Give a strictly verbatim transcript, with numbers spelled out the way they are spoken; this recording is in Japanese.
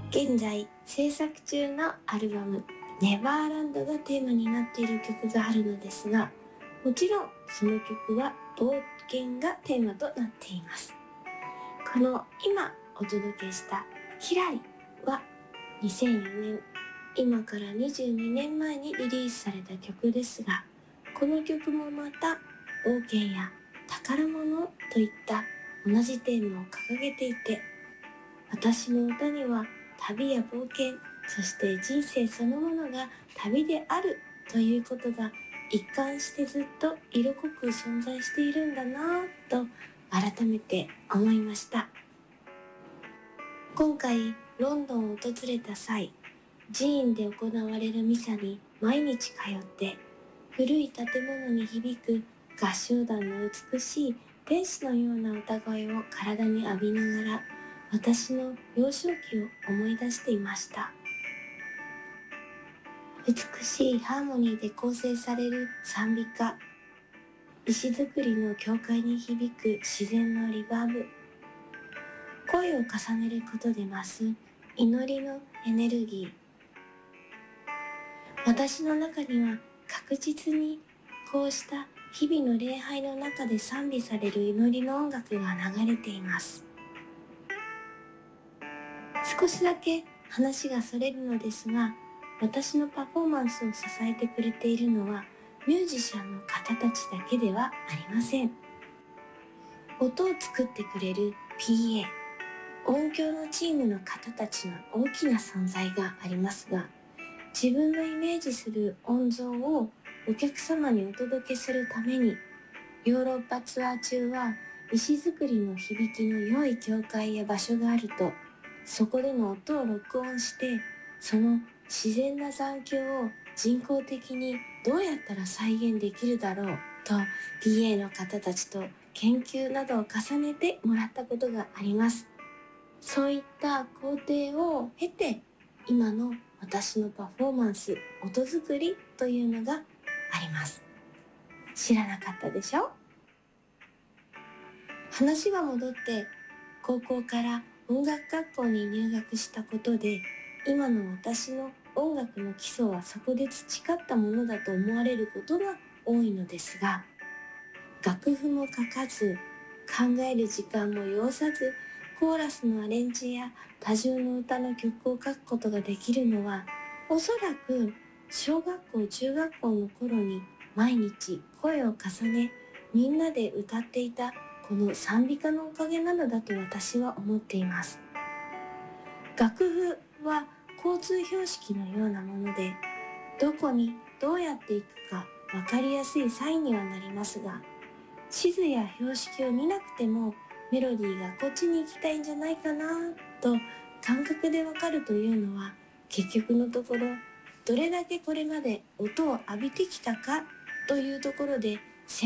現在制作中のアルバムネバーランドがテーマになっている曲があるのですが、もちろんその曲は冒険がテーマとなっています。この今お届けしたキラリはにせんよねん、今からにじゅうにねんまえにリリースされた曲ですが、この曲もまた冒険や宝物といった同じテーマを掲げていて、私の歌には旅や冒険、そして人生そのものが旅であるということが一貫してずっと色濃く存在しているんだなぁと改めて思いました。今回ロンドンを訪れた際、寺院で行われるミサに毎日通って、古い建物に響く合唱団の美しい天使のような歌声を体に浴びながら、私の幼少期を思い出していました。美しいハーモニーで構成される賛美歌、石造りの教会に響く自然のリバーブ、声を重ねることで増す祈りのエネルギー。私の中には確実にこうした日々の礼拝の中で賛美される祈りの音楽が流れています。少しだけ話がそれるのですが、私のパフォーマンスを支えてくれているのはミュージシャンの方たちだけではありません。音を作ってくれる ピーエー、音響のチームの方たちの大きな存在がありますが、自分のイメージする音像をお客様にお届けするために、ヨーロッパツアー中は石造りの響きの良い教会や場所があると、そこでの音を録音して、その自然な残響を人工的にどうやったら再現できるだろうと ピーエー の方たちと研究などを重ねてもらったことがあります。そういった工程を経て、今の私のパフォーマンス、音作りというのがあります。知らなかったでしょ？話は戻って、高校から音楽学校に入学したことで、今の私の音楽の基礎はそこで培ったものだと思われることが多いのですが、楽譜も書かず、考える時間も要さず、コーラスのアレンジや多重の歌の曲を書くことができるのは、おそらく小学校中学校の頃に毎日声を重ね、みんなで歌っていたこの賛美歌のおかげなのだと私は思っています。楽譜は交通標識のようなもので、どこにどうやって行くか分かりやすいサインにはなりますが、地図や標識を見なくてもメロディーがこっちに行きたいんじゃないかなと感覚でわかるというのは、結局のところどれだけこれまで音を浴びてきたかというところで